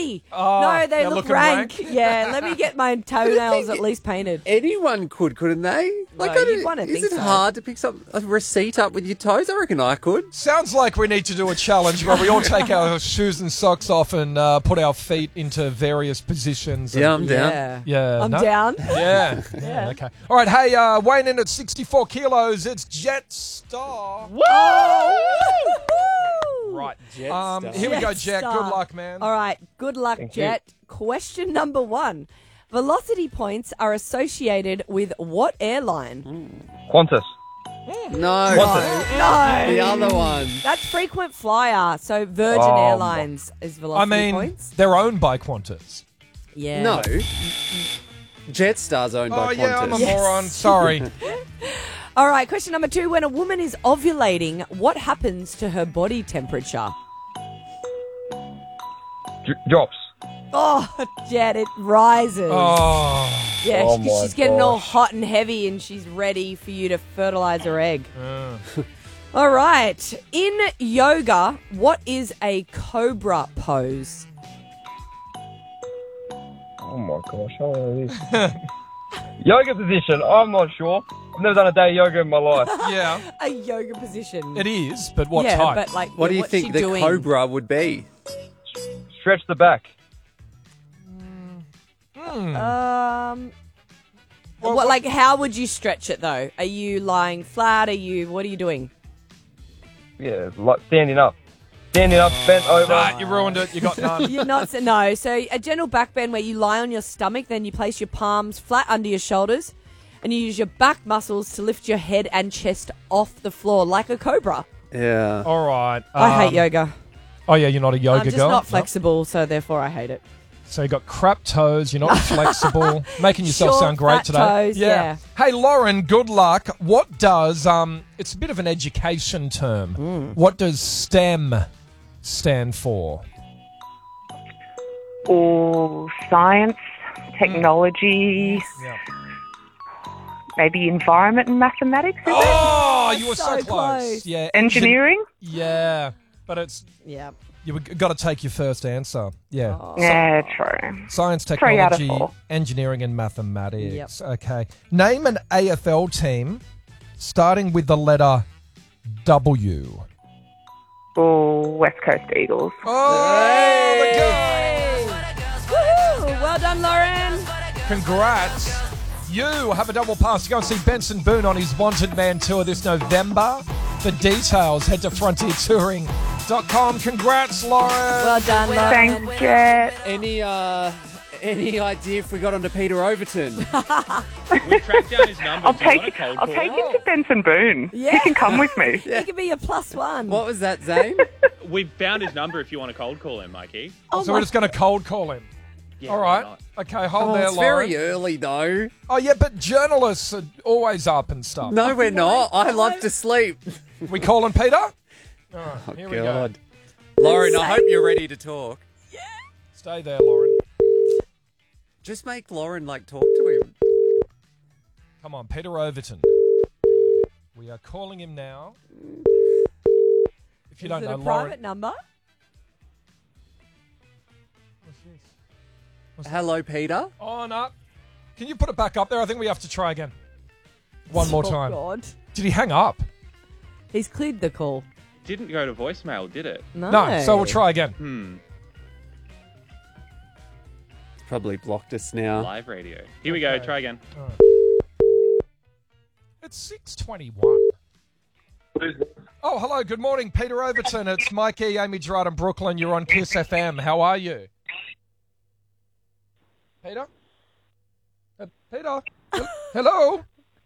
dirty. Oh, no, they they're look looking rank. rank. Yeah, let me get my toenails at least painted. Anyone could, couldn't they? you'd wanna is think it so. hard to pick a receipt up with your toes? I reckon I could. Sounds like we need to do a challenge where we all take our shoes and socks off and put our feet into various positions. Yeah, I'm down. Yeah, I'm no? down. Yeah. Yeah. Okay. All right. Hey, weighing in at 64 kilos, it's Jetstar. Right. Here we go, Jet. Jetstar. Good luck, man. All right, good luck, Jet. Question number 1. Velocity points are associated with what airline? Qantas. No. No. The other one. That's frequent flyer. So Virgin Oh, Airlines is I velocity mean, points. they're owned by Qantas. Yeah. No. Jetstar's owned by Oh, yeah, I'm a Qantas. Yes. moron. Sorry. All right, question number 2. When a woman is ovulating, what happens to her body temperature? Drops. Oh, Jet, it rises. Oh. Yeah, Oh she's my getting all gosh. hot and heavy and she's ready for you to fertilize her egg. All right. In yoga, what is a cobra pose? Oh my gosh, I don't know this. Yoga position, I'm not sure. I've never done a day of yoga in my life. Yeah, A yoga position. it is, but what yeah, type? but like, What do you what's think she the doing? cobra would be? Stretch the back. What, like, how would you stretch it though? Are you lying flat? What are you doing? Yeah, like standing up. Standing up, bent over. Nah, you ruined it. You got none. You're not, no. So a gentle back bend where you lie on your stomach, then you place your palms flat under your shoulders and you use your back muscles to lift your head and chest off the floor like a cobra. Yeah. All right. I hate yoga. Oh, yeah, you're not a yoga I'm just girl? not No. flexible, so therefore I hate it. So you got crap toes, you're not flexible, making yourself Short, sound great fat today. toes, yeah. Hey, Lauren, good luck. What does, it's a bit of an education term. What does STEM stand for? Or science, technology, Yeah. maybe environment and mathematics, is it? Oh, you were so so close. close. Yeah. Engineering? Yeah, but it's, Yeah. you've got to take your first answer. Yeah. Yeah, true. Science, 3 out of technology, 4. engineering, and mathematics. Yep. Okay. Name an AFL team starting with the letter W. Or West Coast Eagles. Oh, the guy! Woohoo! Well done, Lauren. Congrats. You have a double pass to go and see Benson Boone on his Wanted Man tour this November. For details, head to frontiertouring.com. Congrats, Lauren. Well done, Lauren. Thanks, Jet. Any idea if we got onto Peter Overton? We tracked down his number. I'll Do you want take a cold I'll call? take him to Benson Boone. Yeah. He can come with me. He could be your +1. What was that, Zane? We found his number if you want to cold call him, Mikey. So we're just going to cold call him. Yeah, All why right. not? Okay, hold Oh, there, it's Lauren. very early, though. Oh, yeah, but journalists are always up and stuff. No, we're not. I love to sleep. We calling Peter? All right, Oh, here we go. God. Lauren, I hope you're ready to talk. Stay there, Lauren. Just make Lauren, talk to him. Come on, Peter Overton. We are calling him now. If you don't Is it know, a Lauren. private number? What's this? Hello, Peter. On up. Can you put it back up there? I think we have to try again. One more time. Oh, God. Did he hang up? He's cleared the call. Didn't go to voicemail, did it? No, so we'll try again. It's probably blocked us now. Live radio. Here we go. Okay. Try again. It's 6:21. Oh, hello. Good morning, Peter Overton. It's Mikey, Amy Gerard in Brooklyn. You're on Kiss FM. How are you? Peter? Peter? Hello?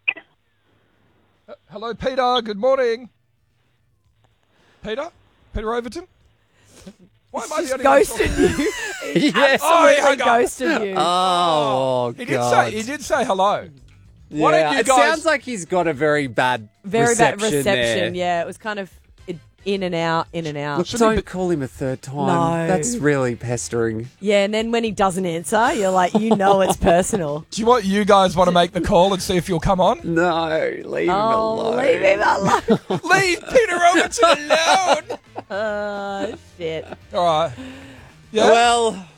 Hello, Peter. Good morning. Peter? Peter Overton? Why am I the Just only one ghosted talking? you. Yes. Oh, he Absolutely hung up. ghosted you. Oh, He God. did say hello. Yeah, Why don't you it guys- sounds like he's got a very bad Very bad reception reception. there. Yeah, it was kind of in and out, in and out. Look, Shouldn't he don't be- call him a third time. No. That's really pestering. Yeah, and then when he doesn't answer, you're like, you know it's personal. Do you guys want to make the call and see if you'll come on? No, leave him Oh, alone. leave him alone. Leave Peter Overton alone! Oh, shit. All right. Yeah? Well,